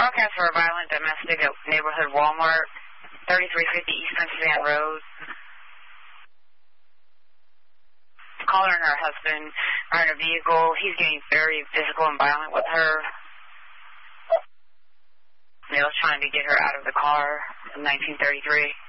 broadcast for a violent domestic at neighborhood Walmart, 3350 Eastern Suzanne Road. Caller and her husband are in a vehicle. He's getting very physical and violent with her. Male's trying to get her out of the car in 1933.